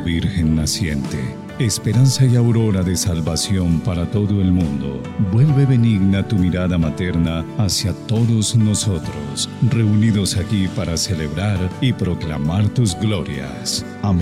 Virgen naciente, esperanza y aurora de salvación para todo el mundo, vuelve benigna tu mirada materna hacia todos nosotros, reunidos aquí para celebrar y proclamar tus glorias. Amén.